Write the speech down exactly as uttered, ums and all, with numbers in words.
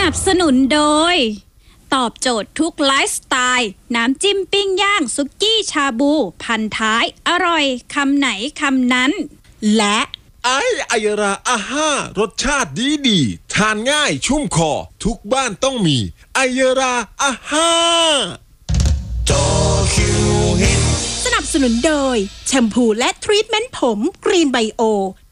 นับสนุนโดยตอบโจทย์ทุกไลฟ์สไตล์น้ำจิ้มปิ้งย่างสุกี้ชาบูพันท้ายอร่อยคำไหนคำนั้นและไอไอราอาห้ารสชาติดีดีทานง่ายชุ่มคอทุกบ้านต้องมีไอราอาห้าโตคิวฮิตสนับสนุนโดยแชมพูและทรีทเมนต์ผมกรีนไบโอ